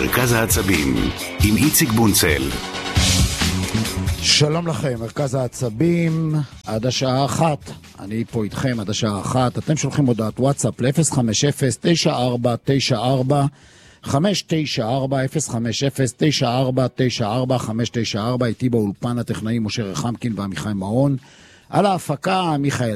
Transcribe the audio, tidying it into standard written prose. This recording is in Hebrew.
מרכז העצבים עם איציק בונצל. שלום לכם, מרכז העצבים עד השעה 1. אני פה איתכם עד השעה 1. אתם שולחים הודעת וואטסאפ ל-050-9494-594, 050-9494-594. איתי באולפן הטכנאי משה רחמקין ועמיחי מעון, על ההפקה מיכאל